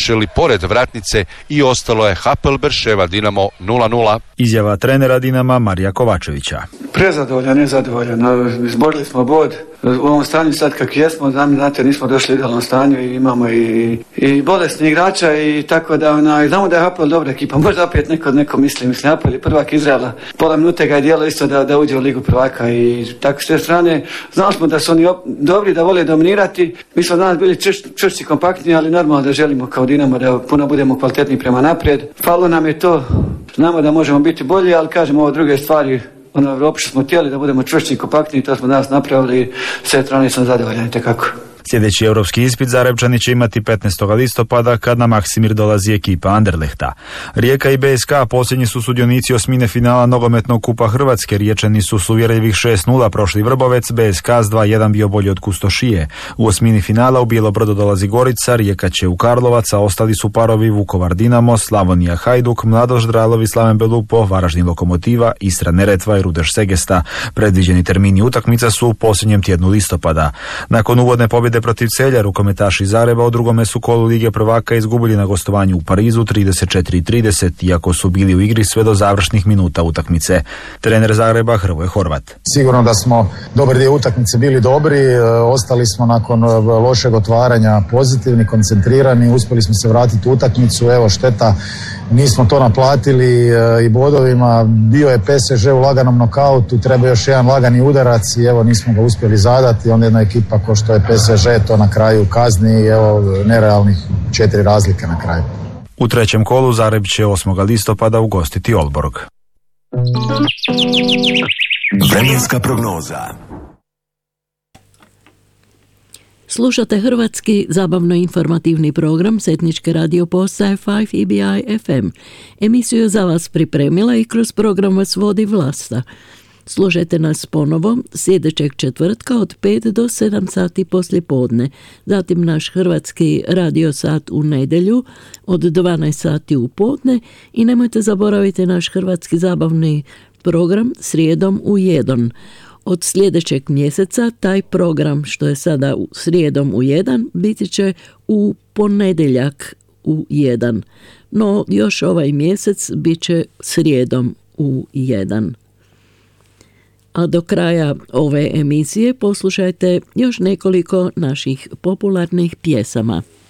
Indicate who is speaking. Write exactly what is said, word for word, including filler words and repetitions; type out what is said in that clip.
Speaker 1: završili pored vratnice i ostalo je Hapoel Berševa Dinamo nula nula.
Speaker 2: Izjava trenera Dinama Marija Kovačevića.
Speaker 3: Prezadovoljan, nezadovoljan. Izborili smo bod. U ovom stanju sad kak jesmo, znate, nismo došli u idealnom stanju i imamo i, i bolesni igrača i tako da ona, znamo da je Hapoel dobra ekipa. Možda opet neko, neko misli, mislim, Hapoel je prvak Izraela. Pola minute ga je dijelo isto da, da uđe u Ligu prvaka i tako s te strane. Znali smo da su oni op- dobri, da vole dominirati. Mi smo danas bili čvršći, kompaktni, ali normalno da želimo kao Dinamo da puno budemo kvalitetni prema naprijed. Falo nam je to, znamo da možemo biti bolji, ali kažemo ovo druge stvari. Ono, u Evropi smo htjeli da budemo čvršći i kompaktni, to smo danas napravili i sve strane sam zadovoljan tekako.
Speaker 2: Sljedeći europski ispit Zarebčani će imati petnaestog listopada kad na Maksimir dolazi ekipa Anderlehta. Rijeka i B S K posljednji su sudionici osmine finala nogometnog kupa Hrvatske. Riječani su s uvjerljivih šest nula prošli Vrbovec, B S K s dva jedan bio bolji od Kustošije. U osmini finala u Bijelo dolazi Gorica, Rijeka će u Karlovac, a ostali su parovi Vukovar Dinamo, Slavonija Hajduk, Mladost Dralovi Slaven Belupo, Varaždin Lokomotiva, Istra Neretva i Rudeš Segesta. Predviđeni termini utakmica su u posljednjem tjednu listopada. Nakon uvodne pobjede protiv Celja, rukometaši Zagreba u drugome su kolu Lige prvaka izgubili na gostovanju u Parizu trideset četiri trideset, iako su bili u igri sve do završnih minuta utakmice. Trener Zagreba Hrvoje Horvat.
Speaker 4: Sigurno da smo dobar dio utakmice bili dobri, ostali smo nakon lošeg otvaranja pozitivni, koncentrirani, uspjeli smo se vratiti u utakmicu, evo šteta, nismo to naplatili i bodovima, bio je P S Ž u laganom nokautu, treba još jedan lagani udarac i evo nismo ga uspjeli zadati, onda jedna ekipa ko što je P S Ž to na kraju kazni i evo nerealnih četiri razlike na kraju.
Speaker 2: U trećem kolu Zagreb će osmog listopada ugostiti Olborg.
Speaker 5: Vremenska prognoza.
Speaker 6: Slušate hrvatski zabavno-informativni program Setničke radio postaje pet E B I F M. Emisiju za vas pripremila i kroz program vas vodi Vlasta. Slušajte nas ponovo sljedećeg četvrtka od pet do sedam sati poslije podne. Zatim naš hrvatski radio sat u nedjelju od dvanaest sati u podne i nemojte zaboraviti naš hrvatski zabavni program srijedom u jedan. Od sljedećeg mjeseca taj program što je sada srijedom u jedan biti će u ponedjeljak u jedan. No još ovaj mjesec bit će srijedom u jedan. A do kraja ove emisije poslušajte još nekoliko naših popularnih pjesama.